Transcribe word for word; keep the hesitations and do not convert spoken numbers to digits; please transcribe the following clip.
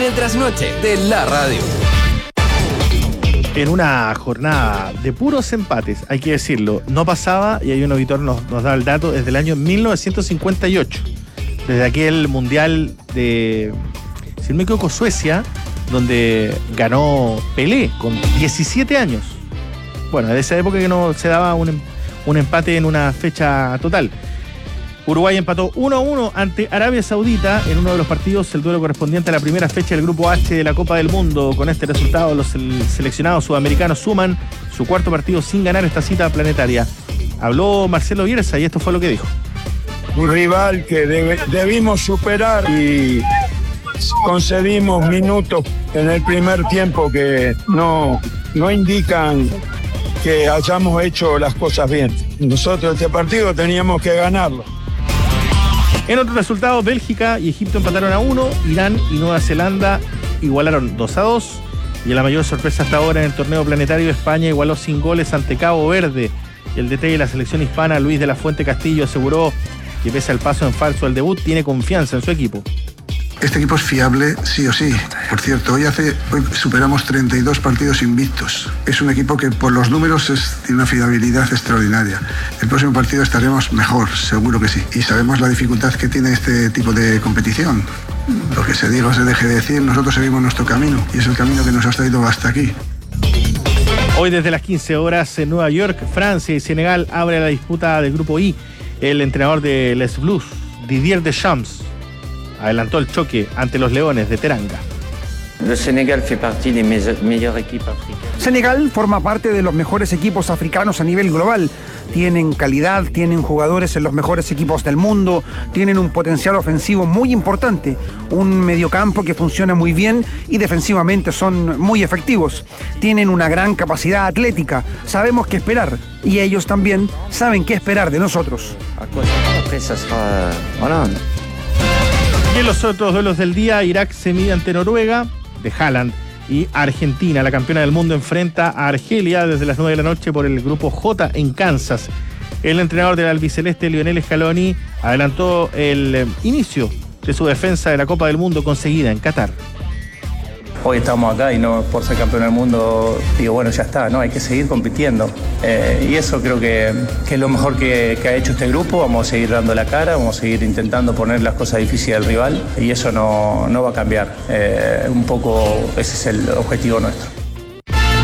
El trasnoche de la radio. En una jornada de puros empates, hay que decirlo, no pasaba, y ahí un auditor nos, nos da el dato, desde el año mil novecientos cincuenta y ocho, desde aquel mundial de, si no me equivoco, Suecia, donde ganó Pelé con diecisiete años. Bueno, de esa época que no se daba un, un empate en una fecha total. Uruguay empató uno a uno ante Arabia Saudita en uno de los partidos, el duelo correspondiente a la primera fecha del Grupo H de la Copa del Mundo. Con este resultado, los seleccionados sudamericanos suman su cuarto partido sin ganar esta cita planetaria. Habló Marcelo Bielsa y esto fue lo que dijo. Un rival que debe, debimos superar y concedimos minutos en el primer tiempo que no, no indican que hayamos hecho las cosas bien. Nosotros este partido teníamos que ganarlo. En otro resultado, Bélgica y Egipto empataron a uno, Irán y Nueva Zelanda igualaron dos a dos, y en la mayor sorpresa hasta ahora en el torneo planetario, España igualó sin goles ante Cabo Verde. El D T de la selección hispana, Luis de la Fuente Castillo, aseguró que pese al paso en falso al debut, tiene confianza en su equipo. Este equipo es fiable sí o sí. Por cierto, hoy, hace, hoy superamos treinta y dos partidos invictos. Es un equipo que por los números es, tiene una fiabilidad extraordinaria. El próximo partido estaremos mejor, seguro que sí. Y sabemos la dificultad que tiene este tipo de competición. Lo que se diga o se deje de decir, nosotros seguimos nuestro camino. Y es el camino que nos ha traído hasta aquí. Hoy desde las quince horas en Nueva York, Francia y Senegal abre la disputa del Grupo I. El entrenador de Les Blues, Didier Deschamps, adelantó el choque ante los Leones de Teranga. El Senegal fait partie des meilleures équipes africaines. Senegal forma parte de los mejores equipos africanos a nivel global. Tienen calidad, tienen jugadores en los mejores equipos del mundo, tienen un potencial ofensivo muy importante, un mediocampo que funciona muy bien y defensivamente son muy efectivos. Tienen una gran capacidad atlética, sabemos qué esperar y ellos también saben qué esperar de nosotros. Y en los otros duelos del día, Irak se mide ante Noruega, de Haaland, y Argentina, la campeona del mundo, enfrenta a Argelia desde las nueve de la noche por el Grupo J en Kansas. El entrenador del albiceleste, Lionel Scaloni, adelantó el eh, inicio de su defensa de la Copa del Mundo conseguida en Qatar. Hoy estamos acá y no por ser campeón del mundo, digo, bueno, ya está, ¿no? Hay que seguir compitiendo. Eh, y eso creo que, que es lo mejor que, que ha hecho este grupo. Vamos a seguir dando la cara, vamos a seguir intentando poner las cosas difíciles al rival y eso no, no va a cambiar. Eh, un poco ese es el objetivo nuestro.